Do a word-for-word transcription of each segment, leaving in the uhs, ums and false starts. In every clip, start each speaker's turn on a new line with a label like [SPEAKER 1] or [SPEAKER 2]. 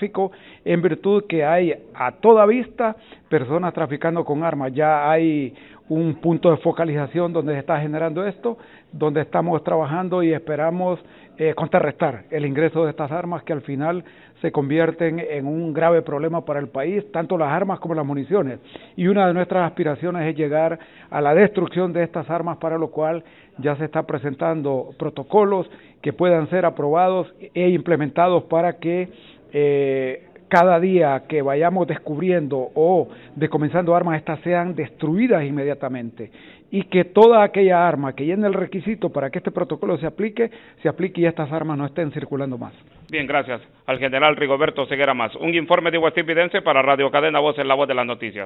[SPEAKER 1] tráfico, en virtud que hay a toda vista personas traficando con armas. Ya hay un punto de focalización donde se está generando esto, donde estamos trabajando y esperamos eh, contrarrestar el ingreso de estas armas que al final se convierten en un grave problema para el país, tanto las armas como las municiones. Y una de nuestras aspiraciones es llegar a la destrucción de estas armas, para lo cual ya se está presentando protocolos que puedan ser aprobados e implementados para que eh, cada día que vayamos descubriendo o descomenzando armas, estas sean destruidas inmediatamente, y que toda aquella arma que llene el requisito para que este protocolo se aplique, se aplique y estas armas no estén circulando más.
[SPEAKER 2] Bien, gracias al general Rigoberto Ceguera Mas. Un informe de West Evidence para Radio Cadena Voz, en la voz de las noticias.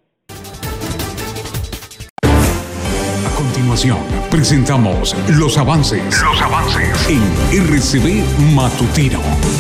[SPEAKER 3] A continuación, presentamos los avances, los avances en R C B Matutino.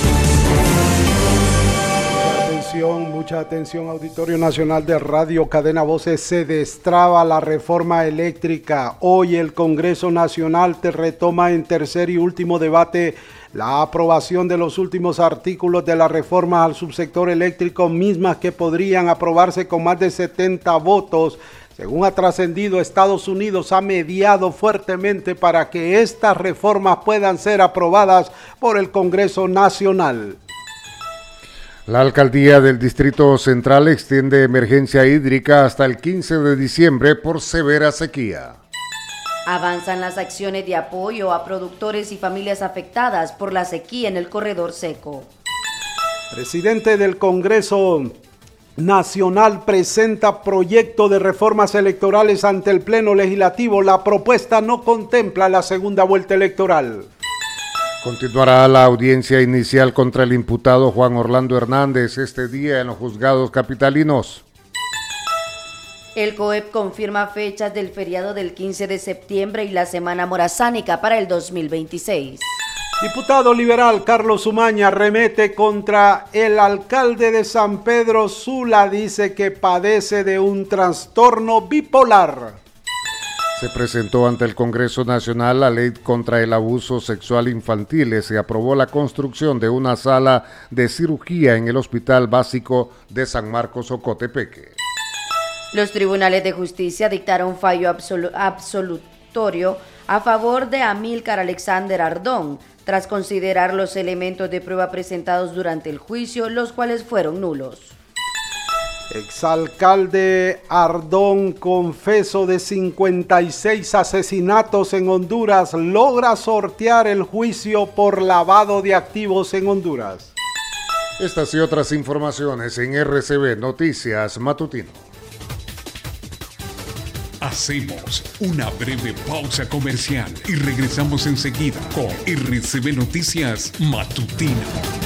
[SPEAKER 4] Mucha atención, Auditorio Nacional de Radio Cadena Voces. Se destraba la reforma eléctrica. Hoy el Congreso Nacional te retoma en tercer y último debate la aprobación de los últimos artículos de la reforma al subsector eléctrico, mismas que podrían aprobarse con más de setenta votos. Según ha trascendido, Estados Unidos ha mediado fuertemente para que estas reformas puedan ser aprobadas por el Congreso Nacional.
[SPEAKER 5] La Alcaldía del Distrito Central extiende emergencia hídrica hasta el quince de diciembre por severa sequía.
[SPEAKER 6] Avanzan las acciones de apoyo a productores y familias afectadas por la sequía en el corredor seco.
[SPEAKER 4] Presidente del Congreso Nacional presenta proyecto de reformas electorales ante el Pleno Legislativo. La propuesta no contempla la segunda vuelta electoral.
[SPEAKER 5] Continuará la audiencia inicial contra el imputado Juan Orlando Hernández este día en los juzgados capitalinos.
[SPEAKER 6] El COEP confirma fechas del feriado del quince de septiembre y la Semana Morazánica para el dos mil veintiséis.
[SPEAKER 4] Diputado liberal Carlos Umaña remete contra el alcalde de San Pedro Sula. Dice que padece de un trastorno bipolar.
[SPEAKER 5] Se presentó ante el Congreso Nacional la ley contra el abuso sexual infantil. Se aprobó la construcción de una sala de cirugía en el Hospital Básico de San Marcos, Ocotepeque.
[SPEAKER 6] Los tribunales de justicia dictaron fallo absolu- absolutorio a favor de Amílcar Alexander Ardón, tras considerar los elementos de prueba presentados durante el juicio, los cuales fueron nulos.
[SPEAKER 4] Exalcalde Ardón, confeso de cincuenta y seis asesinatos en Honduras, logra sortear el juicio por lavado de activos en Honduras.
[SPEAKER 5] Estas y otras informaciones en R C B Noticias Matutino.
[SPEAKER 3] Hacemos una breve pausa comercial y regresamos enseguida con R C B Noticias Matutino.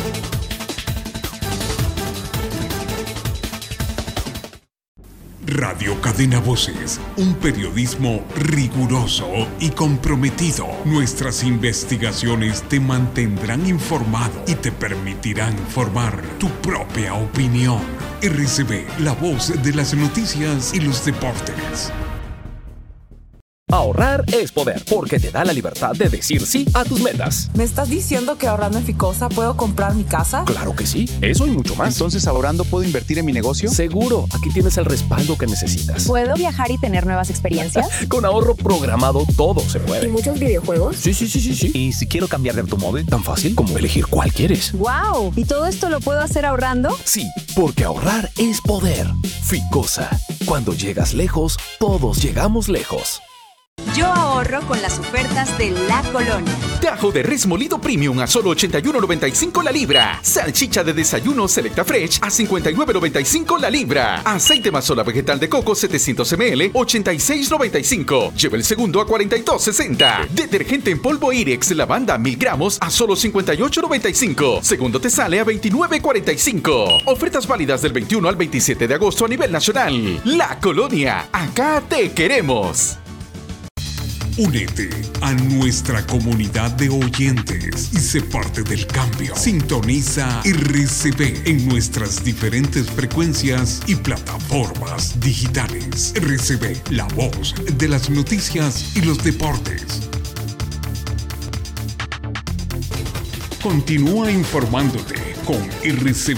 [SPEAKER 3] Radio Cadena Voces, un periodismo riguroso y comprometido. Nuestras investigaciones te mantendrán informado y te permitirán formar tu propia opinión. R C B, la voz de las noticias y los deportes.
[SPEAKER 7] Ahorrar es poder, porque te da la libertad de decir sí a tus metas.
[SPEAKER 8] ¿Me estás diciendo que ahorrando en Ficosa puedo comprar mi casa?
[SPEAKER 7] Claro que sí, eso y mucho más.
[SPEAKER 9] Entonces, ¿ahorrando puedo invertir en mi negocio?
[SPEAKER 7] Seguro, aquí tienes el respaldo que necesitas.
[SPEAKER 10] ¿Puedo viajar y tener nuevas experiencias?
[SPEAKER 7] Con ahorro programado todo se puede.
[SPEAKER 10] ¿Y muchos videojuegos?
[SPEAKER 7] Sí, sí, sí, sí, sí.
[SPEAKER 9] ¿Y si quiero cambiar de automóvil?
[SPEAKER 7] Tan fácil como elegir cuál quieres.
[SPEAKER 10] ¡Wow! ¿Y todo esto lo puedo hacer ahorrando?
[SPEAKER 7] Sí, porque ahorrar es poder. Ficosa, cuando llegas lejos, todos llegamos lejos.
[SPEAKER 11] Yo ahorro con las ofertas de La Colonia.
[SPEAKER 12] Tajo de res molido premium a solo ochenta y uno noventa y cinco la libra. Salchicha de desayuno Selecta Fresh a cincuenta y nueve noventa y cinco la libra. Aceite mazola vegetal de coco setecientos mililitros, ochenta y seis noventa y cinco. Lleva el segundo a cuarenta y dos sesenta. Detergente en polvo Irex lavanda mil gramos a solo cincuenta y ocho noventa y cinco. Segundo te sale a veintinueve cuarenta y cinco. Ofertas válidas del veintiuno al veintisiete de agosto a nivel nacional. La Colonia, acá te queremos.
[SPEAKER 3] Únete a nuestra comunidad de oyentes y sé parte del cambio. Sintoniza R C B en nuestras diferentes frecuencias y plataformas digitales. R C B, la voz de las noticias y los deportes. Continúa informándote con R C B.